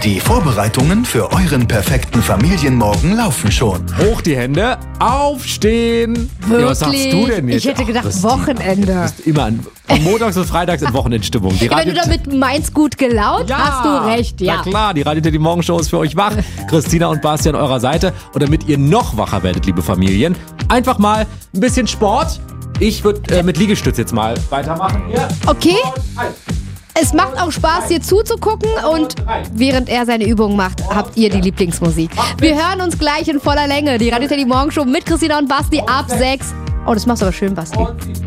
Die Vorbereitungen für euren perfekten Familienmorgen laufen schon. Hoch die Hände, aufstehen. Wirklich? Ja, was sagst du denn jetzt? Ich hätte gedacht, Christine, Wochenende. Du bist immer von montags bis freitags in Wochenendstimmung. Wenn du damit meinst, gut gelaunt, hast du recht, ja. Na klar, die Radio Teddy Morgenshow ist für euch wach. Christina und Basti an eurer Seite. Und damit ihr noch wacher werdet, liebe Familien, einfach mal ein bisschen Sport. Ich würde mit Liegestütz jetzt mal weitermachen. Hier. Okay. Und halt. Es macht auch Spaß, hier zuzugucken und während er seine Übungen macht, habt ihr die Lieblingsmusik. Wir hören uns gleich in voller Länge. Die Radio Teddy Morgenshow mit Christina und Basti ab 6. Oh, das machst du aber schön, Basti.